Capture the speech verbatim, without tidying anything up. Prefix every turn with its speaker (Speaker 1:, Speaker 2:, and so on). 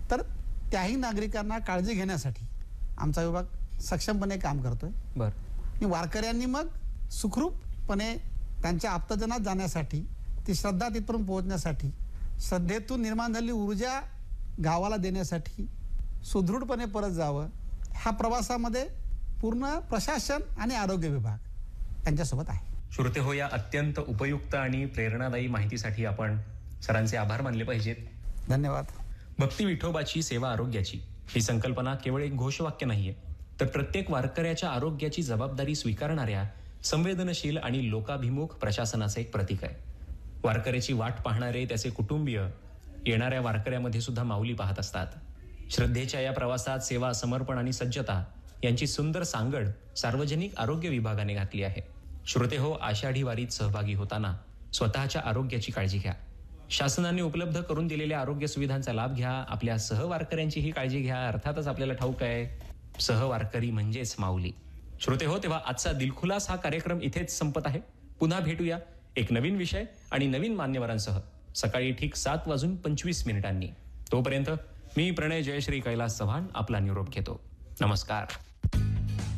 Speaker 1: तर त्याही नागरिकांना काळजी घेण्यासाठी आमचा विभाग सक्षमपणे काम करतोय.
Speaker 2: बरं.
Speaker 1: आणि वारकऱ्यांनी मग सुखरूपपणे त्यांच्या आप्तजनात जाण्यासाठी, ती श्रद्धा तिथपर्यंत पोहोचण्यासाठी, श्रद्धेतून निर्माण झालेली ऊर्जा गावाला देण्यासाठी सुदृढपणे परत जावं, ह्या प्रवासामध्ये पूर्ण प्रशासन आणि आरोग्य विभाग त्यांच्यासोबत आहे.
Speaker 2: श्रोते हो, या अत्यंत उपयुक्त आणि प्रेरणादायी माहितीसाठी आपण सरांचे आभार मानले पाहिजेत.
Speaker 1: धन्यवाद.
Speaker 2: भक्ती विठोबाची सेवा आरोग्याची ही संकल्पना केवळ एक घोषवाक्य नाहीये, तर प्रत्येक वारकऱ्याच्या आरोग्याची जबाबदारी स्वीकारणाऱ्या संवेदनशील आणि लोकाभिमुख प्रशासनाचे एक प्रतीक आहे. वारकऱ्याची वाट पाहणारे त्याचे कुटुंबीय येणाऱ्या वारकऱ्यामध्ये सुद्धा माऊली पाहत असतात. श्रद्धेच्या या प्रवासात सेवा, समर्पण आणि सज्जता यांची सुंदर सांगड सार्वजनिक आरोग्य विभागाने घातली आहे. श्रोते हो, आषाढी वारीत सहभागी होताना स्वतःच्या आरोग्याची काळजी घ्या. शासनाने उपलब्ध करून दिलेल्या आरोग्य सुविधांचा लाभ घ्या. आपल्या सहवारकऱ्यांचीही काळजी घ्या. अर्थातच आपल्याला ठाऊक आहे, सहवारकरी म्हणजेच माऊली. श्रोते हो, तेव्हा आजचा दिलखुलास हा कार्यक्रम इथेच संपत आहे. पुन्हा भेटूया एक नवीन विषय आणि नवीन मान्यवरांसह सकाळी ठीक सात वाजून पंचवीस मिनिटांनी. तोपर्यंत मी प्रणय जयश्री कैलास चव्हाण आपला निरोप घेतो. नमस्कार.